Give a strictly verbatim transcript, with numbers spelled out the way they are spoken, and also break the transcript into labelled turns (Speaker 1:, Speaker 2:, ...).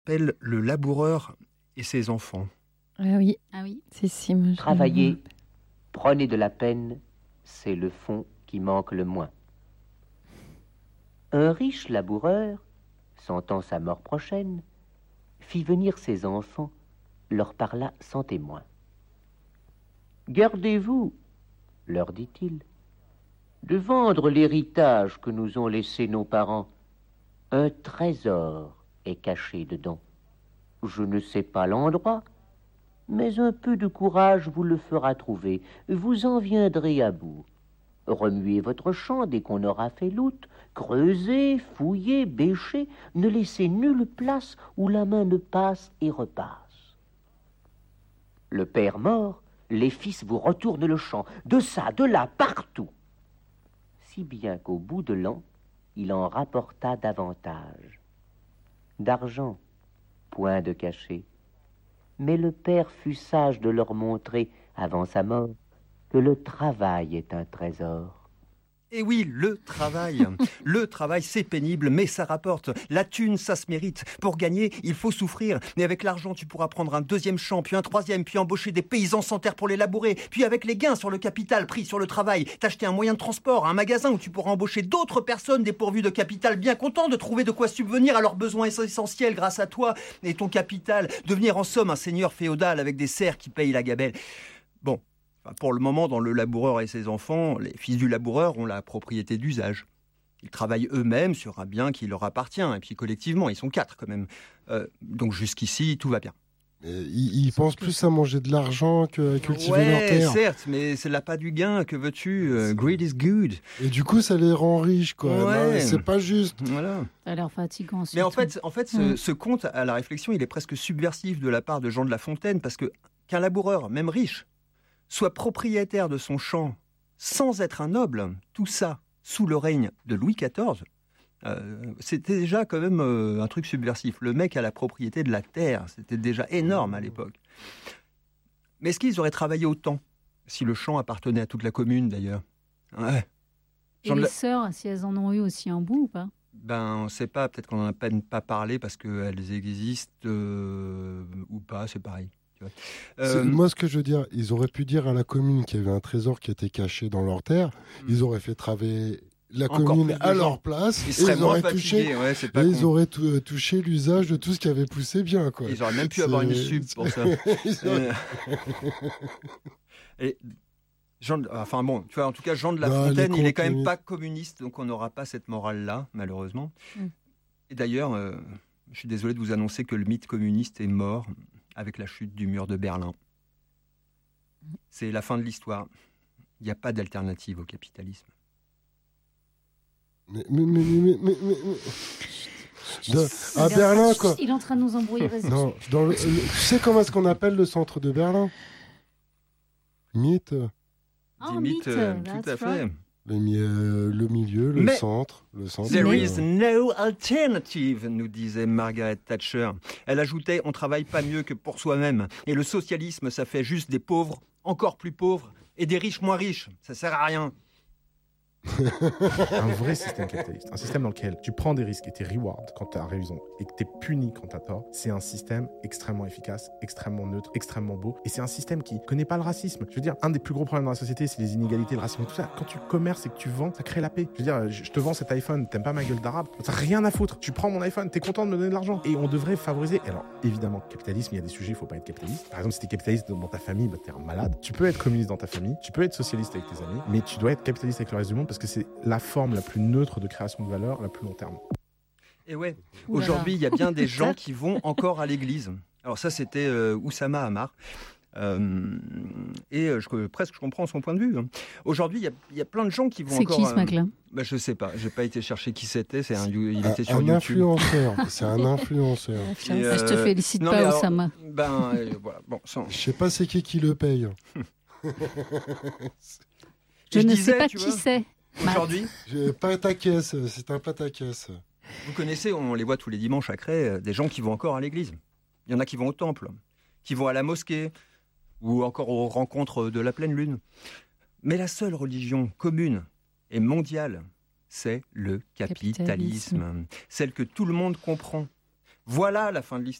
Speaker 1: Appelle Le laboureur et ses enfants.
Speaker 2: Ah oui,
Speaker 3: Ah oui.
Speaker 2: si, si. Moi, je-
Speaker 4: Travaillez, prenez de la peine, c'est le fond qui manque le moins. Un riche laboureur, sentant sa mort prochaine, fit venir ses enfants, leur parla sans témoin. « Gardez-vous, leur dit-il, de vendre l'héritage que nous ont laissé nos parents. Un trésor est caché dedans. Je ne sais pas l'endroit, mais un peu de courage vous le fera trouver. Vous en viendrez à bout. Remuez votre champ dès qu'on aura fait l'outre, creusez, fouillez, bêchez, ne laissez nulle place où la main ne passe et repasse. Le père mort, les fils vous retournent le champ, de ça, de là, partout. Si bien qu'au bout de l'an, il en rapporta davantage. D'argent, point de cachet. Mais le père fut sage de leur montrer, avant sa mort, que le travail est un trésor.
Speaker 1: Et oui, le travail. Le travail, c'est pénible, mais ça rapporte. La thune, ça se mérite. Pour gagner, il faut souffrir. Mais avec l'argent, tu pourras prendre un deuxième champ, puis un troisième, puis embaucher des paysans sans terre pour les labourer. Puis avec les gains sur le capital pris sur le travail, t'acheter un moyen de transport, un magasin où tu pourras embaucher d'autres personnes dépourvues de capital, bien contents de trouver de quoi subvenir à leurs besoins essentiels grâce à toi et ton capital. Devenir en somme un seigneur féodal avec des serfs qui payent la gabelle. Bon. Enfin, pour le moment, dans Le laboureur et ses enfants, les fils du laboureur ont la propriété d'usage. Ils travaillent eux-mêmes sur un bien qui leur appartient, et puis collectivement, ils sont quatre quand même. Euh, donc jusqu'ici, tout va bien.
Speaker 5: Mais ils, ils pensent plus à manger de l'argent qu'à cultiver
Speaker 1: ouais,
Speaker 5: leur terre.
Speaker 1: certes, mais c'est l'appât du gain, que veux-tu euh, Greed is good.
Speaker 5: Et du coup, ça les rend riches, quoi.
Speaker 1: Ouais.
Speaker 5: Non, c'est pas juste.
Speaker 1: Voilà.
Speaker 3: Ça a l'air fatigant.
Speaker 1: Mais en
Speaker 3: surtout.
Speaker 1: fait, en fait ce,
Speaker 3: Mm.
Speaker 1: ce conte à la réflexion, il est presque subversif de la part de Jean de La Fontaine, parce que qu'un laboureur, même riche, soit propriétaire de son champ sans être un noble, tout ça sous le règne de Louis quatorze, euh, c'était déjà quand même euh, un truc subversif. Le mec a la propriété de la terre, c'était déjà énorme à l'époque. Mais est-ce qu'ils auraient travaillé autant si le champ appartenait à toute la commune d'ailleurs? Ouais.
Speaker 3: Et
Speaker 1: Jean de
Speaker 3: les
Speaker 1: La-
Speaker 3: sœurs, si elles en ont eu aussi un bout ou pas?
Speaker 1: Ben, on ne sait pas, peut-être qu'on n'en a pas, pas parlé parce qu'elles existent euh, ou pas, c'est pareil. tu vois.
Speaker 5: C'est-
Speaker 1: Euh,
Speaker 5: Moi, ce que je veux dire, ils auraient pu dire à la commune qu'il y avait un trésor qui était caché dans leur terre. Ils auraient fait travailler la
Speaker 1: Encore
Speaker 5: commune
Speaker 1: plus de
Speaker 5: à
Speaker 1: gens.
Speaker 5: leur place.
Speaker 1: Ils
Speaker 5: et
Speaker 1: seraient
Speaker 5: ils
Speaker 1: moins
Speaker 5: auraient
Speaker 1: fatigués,
Speaker 5: touché,
Speaker 1: ouais, c'est
Speaker 5: et
Speaker 1: pas
Speaker 5: ils
Speaker 1: con.
Speaker 5: auraient tou- euh, touché l'usage de tout ce qui avait poussé bien, quoi.
Speaker 1: Ils auraient même pu
Speaker 5: C'est-
Speaker 1: avoir une sub pour ça.
Speaker 5: Ils auraient-
Speaker 1: Euh, Et Jean de- enfin bon, tu vois, en tout cas, Jean de La
Speaker 5: Non,
Speaker 1: Fontaine,
Speaker 5: les
Speaker 1: il est quand même
Speaker 5: contes,
Speaker 1: pas communiste, donc on n'aura pas cette morale-là, malheureusement.
Speaker 3: Mm.
Speaker 1: Et d'ailleurs, euh, je suis désolé de vous annoncer que le mythe communiste est mort avec la chute du mur de Berlin. C'est la fin de l'histoire. Il n'y a pas d'alternative au capitalisme.
Speaker 5: Mais, mais, mais, mais, mais, mais- mais- De- à
Speaker 3: Regarde,
Speaker 5: Berlin,
Speaker 3: chut,
Speaker 5: quoi.
Speaker 3: Il est en train de nous embrouiller. vas-y.
Speaker 5: Non, dans le- le- tu sais comment est-ce qu'on appelle le centre de Berlin? Mythe.
Speaker 3: Oh,
Speaker 1: Des mythes,
Speaker 3: mythe,
Speaker 1: euh,
Speaker 3: that's
Speaker 1: tout à fait.
Speaker 3: right.
Speaker 5: Le, mi- euh, le milieu, le
Speaker 1: Mais-
Speaker 5: centre. Le centre
Speaker 1: There
Speaker 5: euh,
Speaker 1: is no alternative, nous disait Margaret Thatcher. Elle ajoutait, on travaille pas mieux que pour soi-même. Et le socialisme, ça fait juste des pauvres encore plus pauvres et des riches moins riches. Ça sert à rien.
Speaker 6: Un vrai système capitaliste, un système dans lequel tu prends des risques et t'es reward quand tu as raison et que t'es puni quand t'as tort, c'est un système extrêmement efficace, extrêmement neutre, extrêmement beau, et c'est un système qui connaît pas le racisme. Je veux dire, un des plus gros problèmes dans la société, c'est les inégalités, le racisme et tout ça. Quand tu commerces et que tu vends, ça crée la paix. Je veux dire, je je te vends cet iPhone, t'aimes pas ma gueule d'arabe, t'as rien à foutre. Tu prends mon iPhone, t'es content de me donner de l'argent. Et on devrait favoriser. Alors, évidemment, capitalisme, il y a des sujets, il faut pas être capitaliste. Par exemple, si t'es capitaliste dans ta famille, bah, t'es un malade. Tu peux être communiste dans ta famille, tu peux être socialiste avec tes amis, mais tu dois être capitaliste avec le reste du monde parce que c'est la forme la plus neutre de création de valeur, la plus long terme.
Speaker 1: Et ouais,
Speaker 3: Ouh là là.
Speaker 1: aujourd'hui, il y a bien des gens qui vont encore à l'église. Alors ça, c'était euh, Oussama Hamar. Euh, et euh, je, presque je comprends son point de vue. hein. Aujourd'hui, il y a- il y, a plein de gens qui vont
Speaker 3: C'est
Speaker 1: encore...
Speaker 3: qui ce
Speaker 1: euh,
Speaker 3: mec-là?
Speaker 1: bah, Je sais pas, j'ai pas été chercher qui c'était. C'est un, you- il
Speaker 5: un,
Speaker 1: était sur
Speaker 5: un
Speaker 1: YouTube.
Speaker 5: influenceur. C'est un influenceur.
Speaker 3: Ah, tiens,
Speaker 1: Et,
Speaker 3: ah, Je te
Speaker 1: euh,
Speaker 3: félicite
Speaker 1: non, mais
Speaker 3: pas,
Speaker 1: alors,
Speaker 3: Oussama.
Speaker 1: Ben, euh, voilà, bon, sans-
Speaker 5: Je sais pas c'est qui qui le paye.
Speaker 3: Je
Speaker 1: Et
Speaker 3: ne
Speaker 1: disais,
Speaker 3: sais pas
Speaker 1: tu
Speaker 3: qui
Speaker 1: vois,
Speaker 3: c'est. Matt.
Speaker 1: Aujourd'hui,
Speaker 5: J'ai- Pataquès, c'est un pataquès.
Speaker 1: vous connaissez, on les voit tous les dimanches à Cré, euh, des gens qui vont encore à l'église. Il y en a qui vont au temple, qui vont à la mosquée, ou encore aux rencontres de la pleine lune. Mais la seule religion commune et mondiale, c'est le capitalisme.
Speaker 3: Capitalisme.
Speaker 1: Celle que tout le monde comprend. Voilà la fin de l'histoire.